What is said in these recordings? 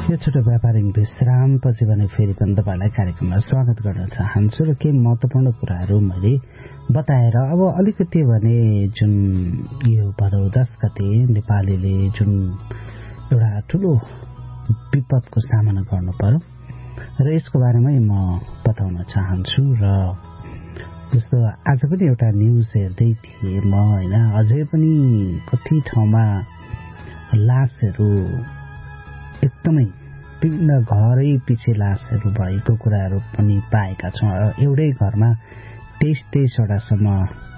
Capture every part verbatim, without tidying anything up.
यो छोटो व्यापारिक विश्रामपछि भने फेरि पनि तपाईलाई कार्यक्रममा स्वागत गर्न चाहन्छु र केही महत्त्वपूर्ण कुराहरू मैले बताएर अब अलिकति भने जुन यो भदौ दस गते नेपालीले जुन एउटा ठूलो विपदको सामना गर्नु पर्यो र यसको बारेमै म बताउन चाहन्छु। र जस्तो आज पनि एउटा न्यूज हेर्दै थिएँ म हैन, अझै पनि कति ठाउँमा लासहरू एकदमै विभिन्न घरै पछि लासहरू भएको कुराहरू पनि पाएका छौँ। एउटै घरमा तेइस तेइसवटासम्म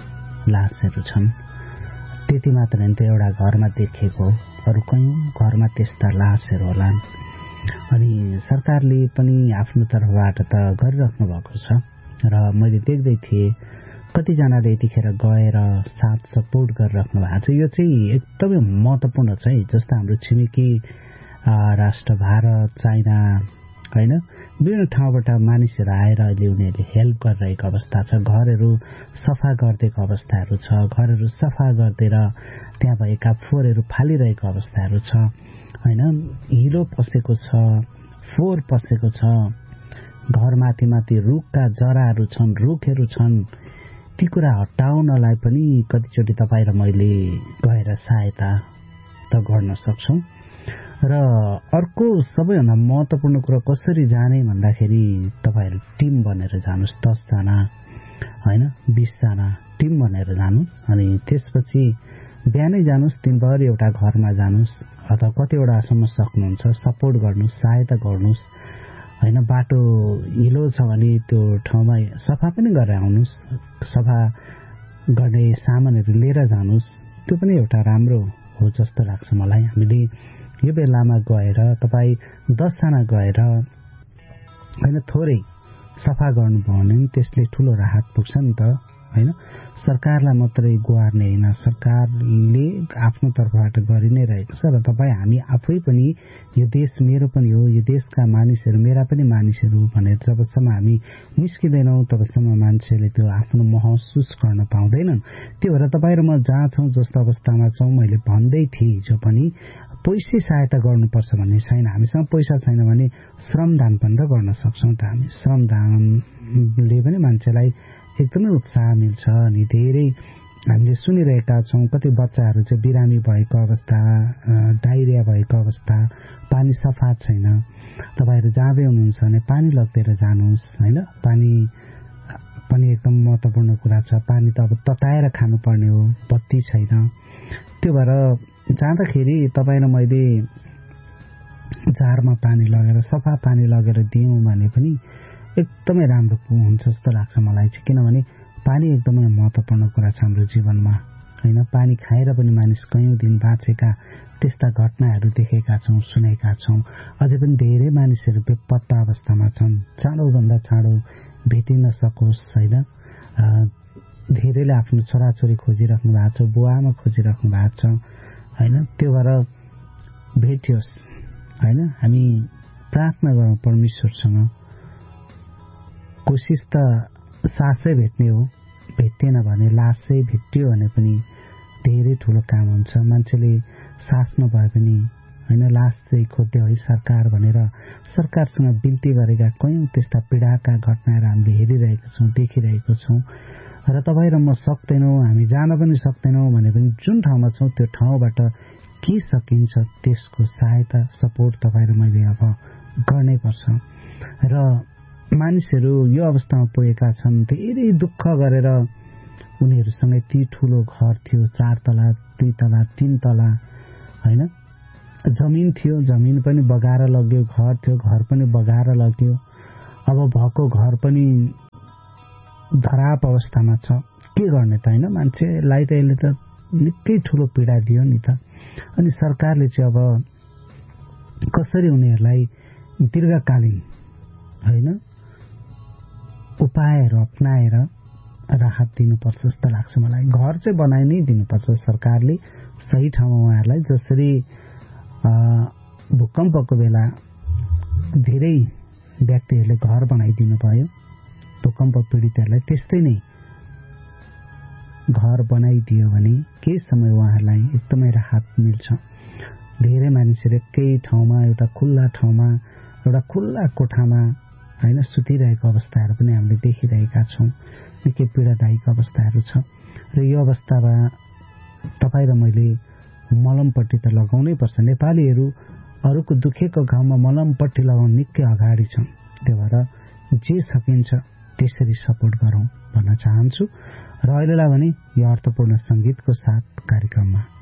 लासहरू छन्। त्यति मात्र होइन, त्यो एउटा घरमा देखेको अरू कयौं घरमा त्यस्ता लासहरू होलान्। अनि सरकारले पनि आफ्नो तर्फबाट त गरिराख्नु भएको छ र मैले देख्दै थिएँ कतिजनाले यतिखेर गएर साथ सपोर्ट गरिराख्नु भएको छ। यो चाहिँ एकदमै महत्त्वपूर्ण छ है। जस्तो हाम्रो छिमेकी राष्ट्र भारत, चाइना हैन, विभिन्न ठाउँबाट मानिसहरू आएर अहिले उनीहरूले हेल्प गरिरहेको अवस्था छ। घरहरू सफा गरिदिएको अवस्थाहरू छ, घरहरू सफा गरिदिएर त्यहाँ भएका फोहोरहरू फालिरहेको अवस्थाहरू छ हैन। हिलो पसेको छ, फोहोर पसेको छ, घर माथि माथि रुखका जराहरू छन्, रुखहरू छन्, ती कुरा हटाउनलाई पनि कतिचोटि तपाईँ र मैले गएर सहायता त गर्न सक्छौं। र अर्को सबैभन्दा महत्त्वपूर्ण कुरा कसरी जाने भन्दाखेरि तपाईहरु टिम बनेर जानुस्। दस जना हैन, बीस जना टिम बनेर जानुस्। अनि त्यसपछि बिहानै जानुस्, दिनभरि एउटा घरमा जानुस् अथवा कतिवटासम्म सक्नुहुन्छ सपोर्ट गर्नुस्, सहायता गर्नुस् हैन। बाटो हिलो छ भने त्यो ठाउँमा सफा पनि गरेर आउनुस्, सफा गर्ने सामानहरू लिएर जानुस्। त्यो पनि एउटा राम्रो हो जस्तो लाग्छ मलाई। हामीले यो बेलामा गएर तपाईँ दस जना गएर हैन थोरै सफा गर्नुभयो भने त्यसले ठूलो राहत पुग्छ नि त हैन। सरकारलाई मात्रै गुहार्ने हैन, सरकारले आफ्नो तर्फबाट गरि नै रहेको छ। र तपाईँ हामी आफै पनि यो देश मेरो पनि हो, यो देशका मानिसहरू मेरा पनि मानिसहरू भनेर जबसम्म हामी निस्किँदैनौँ तबसम्म मान्छेले त्यो आफ्नो महसुस गर्न पाउँदैनन्। त्यो भएर तपाईँ र म जहाँ छौँ, जस्तो अवस्थामा छौँ, मैले भन्दै थिएँ हिजो पनि पैसै सहायता गर्नुपर्छ भन्ने छैन। हामीसँग पैसा छैन भने श्रमदान पनि त गर्न सक्छौं त। हामी श्रमदानले पनि मान्छेलाई एकदमै उत्साह मिल्छ। अनि धेरै हामीले सुनिरहेका छौं कति बच्चाहरू चाहिँ बिरामी भएको अवस्था, डायरिया भएको अवस्था, पानी सफा छैन। तपाईहरु जाँदै हुनुहुन्छ भने पानी लगेर जानुस् हैन। पानी पनि एकदम महत्त्वपूर्ण कुरा छ। पानी त अब तताएर खानुपर्ने हो, बत्ती छैन। त्यो भएर जाँदाखेरि तपाईँ र मैले जारमा पानी लगेर सफा पानी लगेर दियौं भने पनि एकदमै राम्रो हुन्छ जस्तो लाग्छ मलाई चाहिँ। किनभने पानी एकदमै महत्त्वपूर्ण कुरा छ हाम्रो जीवनमा हैन। पानी खाएर पनि मानिस कयौं दिन बाँचेका त्यस्ता घटनाहरू देखेका छौं, सुनेका छौं। अझै पनि धेरै मानिसहरू बेपत्ता अवस्थामा छन्, चाँडोभन्दा चाँडो भेटिन सकोस् हैन। धेरैले आफ्नो छोराछोरी खोजिराख्नु भएको छ, बुवाआमा खोजिराख्नु भएको छ हैन। त्यो भएर भेटियोस् हैन। हामी प्रार्थना गरौँ परमेश्वरसँग। कोसिस त सासै भेट्ने हो, भेट्टेन भने लासै भेट्यो भने पनि धेरै ठूलो काम हुन्छ। मान्छेले सास नभए पनि हैन लास चाहिँ खोज्दै है सरकार भनेर सरकारसँग बिन्ती गरेका कयौं त्यस्ता पीडाका घटनाहरू हामीले हेरिरहेका छौं, देखिरहेको छौं। र तपाईँ र म सक्दैनौं, हामी जान पनि सक्दैनौं भने पनि जुन ठाउँमा छौं त्यो ठाउँबाट के सकिन्छ त्यसको सहायता सपोर्ट तपाईँ र मैले अब गर्नै पर्छ। र मानिसहरू यो अवस्थामा पुगेका छन्, धेरै दुःख गरेर उनीहरूसँग ती ठूलो घर थियो, चार तला, दुई तला, तीन तला हैन, जमिन थियो, जमिन पनि बगाएर लग्यो, घर थियो, घर पनि बगाएर लग्यो। अब भएको घर पनि धराप अवस्थामा छ। के गर्ने त हैन। मान्छेलाई त यसले त निकै ठूलो पीडा दियो नि त। अनि सरकारले चाहिँ अब कसरी उनीहरूलाई दीर्घकालीन हैन उपायहरू अपनाएर राहत दिनुपर्छ जस्तो लाग्छ मलाई। घर चाहिँ बनाइ नै दिनुपर्छ सरकारले सही ठाउँमा उहाँहरूलाई। जसरी भूकम्पको बेला धेरै व्यक्तिहरूले घर बनाइदिनु भयो भूकम्प पीडितहरूलाई, त्यस्तै नै घर बनाइदियो भने केही समय उहाँहरूलाई एकदमै राहत मिल्छ। धेरै मानिसहरू एकै ठाउँमा एउटा खुल्ला ठाउँमा एउटा खुल्ला कोठामा हैन सुतिरहेको अवस्थाहरू पनि हामीले देखिरहेका छौं। निकै पीडादायक अवस्थाहरू छ र यो अवस्थामा तपाईँ र मैले मलमपट्टि त लगाउनै पर्छ। नेपालीहरू अरूको दुखेको घाउमा मलमपट्टि लगाउन निकै अगाडि छन्। त्यो भएर जे सकिन्छ त्यसरी सपोर्ट गरौं भन्न चाहन्छु र अहिलेलाई भने यो अर्थपूर्ण संगीतको साथ कार्यक्रममा